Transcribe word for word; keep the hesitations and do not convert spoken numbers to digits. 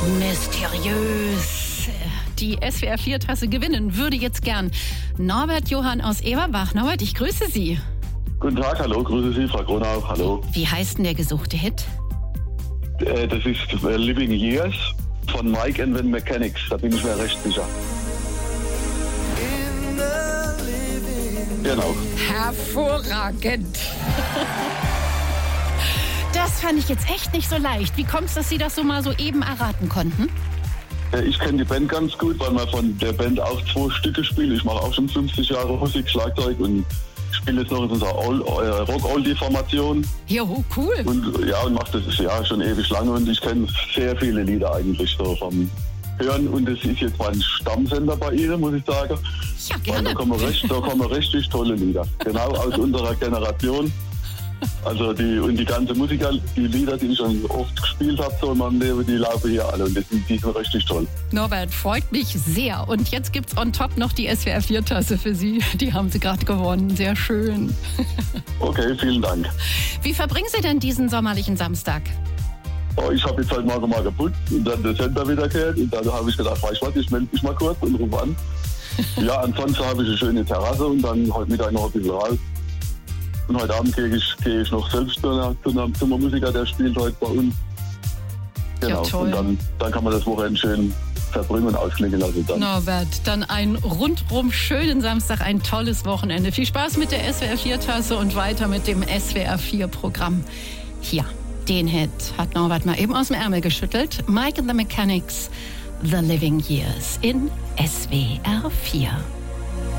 Mysteriös. Die S W R vier Tasse gewinnen würde jetzt gern Norbert Johann aus Eberbach. Norbert, ich grüße Sie. Guten Tag, hallo, grüße Sie, Frau Gronau, hallo. Wie heißt denn der gesuchte Hit? Äh, das ist äh, Living Years von Mike and the Mechanics, da bin ich mir recht sicher. Genau. Hervorragend. Das fand ich jetzt echt nicht so leicht. Wie kommt es, dass Sie das so mal so eben erraten konnten? Äh, ich kenne die Band ganz gut, weil man von der Band auch zwei Stücke spielt. Ich mache auch schon fünfzig Jahre Musik, Schlagzeug und spiele jetzt noch in unserer äh, Rock-Oldie-Formation. Jo, cool. Und ja, und mache das ja schon ewig lange und ich kenne sehr viele Lieder eigentlich so vom Hören und es ist jetzt mein Stammsender bei Ihnen, muss ich sagen. Ja, gerne. Weil da kommen, recht, da kommen richtig tolle Lieder, genau aus unserer Generation. Also die und die ganze Musiker, die Lieder, die ich schon oft gespielt habe, so in meinem Leben, die laufen hier alle und die sind, die sind richtig toll. Norbert, freut mich sehr. Und jetzt gibt's on top noch die S W R vier Tasse für Sie. Die haben Sie gerade gewonnen. Sehr schön. Okay, vielen Dank. Wie verbringen Sie denn diesen sommerlichen Samstag? Oh, ich habe jetzt halt Morgen mal geputzt und dann der Sender wieder gehört und dann habe ich gedacht, weißt du was, ich melde mich mal kurz und rufe an. Ja, ansonsten habe ich eine schöne Terrasse und dann heute Mittag noch ein bisschen raus. Und heute Abend gehe ich, gehe ich noch selbst zu einem, zu einem Musiker, der spielt heute bei uns. Genau. Ja, toll. Und dann, dann kann man das Wochenende schön verbringen und ausklingen lassen. Dann. Norbert, dann einen rundrum schönen Samstag, ein tolles Wochenende. Viel Spaß mit der S W R vier Tasse und weiter mit dem S W R vier Programm. Hier, den Hit hat Norbert mal eben aus dem Ärmel geschüttelt. Mike and the Mechanics, The Living Years in S W R vier.